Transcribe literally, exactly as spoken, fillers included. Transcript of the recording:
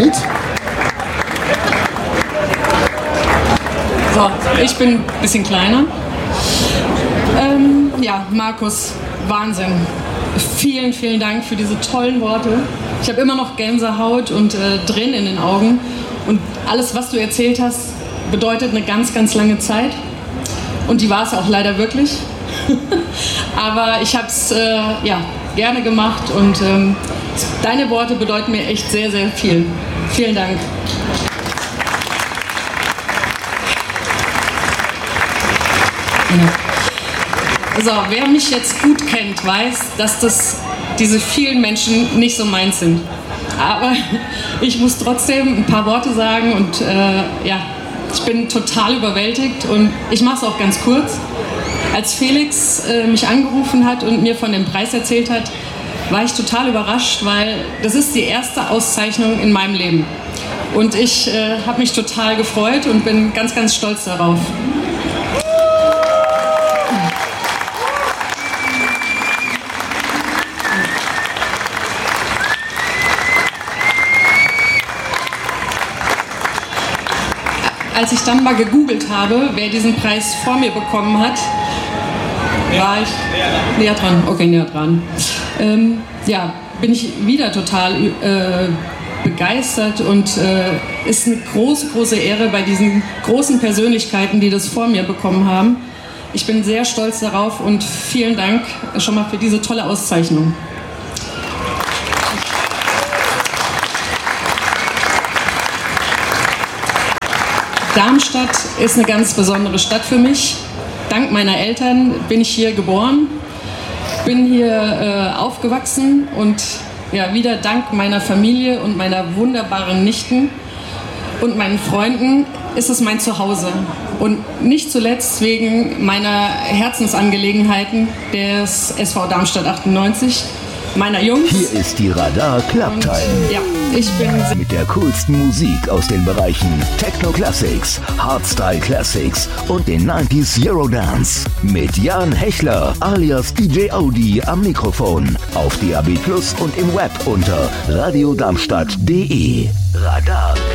geht's? So, ich bin ein bisschen kleiner. Ähm, ja, Markus, Wahnsinn. Vielen, vielen Dank für diese tollen Worte. Ich habe immer noch Gänsehaut und äh, Tränen in den Augen. Und alles, was du erzählt hast, bedeutet eine ganz, ganz lange Zeit. Und die war es auch leider wirklich. Aber ich habe es äh, ja, gerne gemacht und ähm, deine Worte bedeuten mir echt sehr, sehr viel. Vielen Dank. Ja. So, wer mich jetzt gut kennt, weiß, dass das diese vielen Menschen nicht so meins sind. Aber ich muss trotzdem ein paar Worte sagen und äh, ja, ich bin total überwältigt und ich mache es auch ganz kurz. Als Felix äh, mich angerufen hat und mir von dem Preis erzählt hat, war ich total überrascht, weil das ist die erste Auszeichnung in meinem Leben. Und ich äh, habe mich total gefreut und bin ganz, ganz stolz darauf. Als ich dann mal gegoogelt habe, wer diesen Preis vor mir bekommen hat, war ich näher dran. Okay, näher dran. Ähm, ja, bin ich wieder total äh, begeistert und äh, ist eine große, große Ehre bei diesen großen Persönlichkeiten, die das vor mir bekommen haben. Ich bin sehr stolz darauf und vielen Dank schon mal für diese tolle Auszeichnung. Darmstadt ist eine ganz besondere Stadt für mich. Dank meiner Eltern bin ich hier geboren, bin hier äh, aufgewachsen und ja, wieder dank meiner Familie und meiner wunderbaren Nichten und meinen Freunden ist es mein Zuhause. Und nicht zuletzt wegen meiner Herzensangelegenheiten des S V Darmstadt achtundneunzig, meiner Jungs. Hier ist die Radar Club Time. Ja, ich bin mit der coolsten Musik aus den Bereichen Techno Classics, Hardstyle Classics und den neunziger Eurodance. Mit Jan Hechler alias D J Audi am Mikrofon. Auf D A B Plus und im Web unter radio darmstadt punkt de. Radar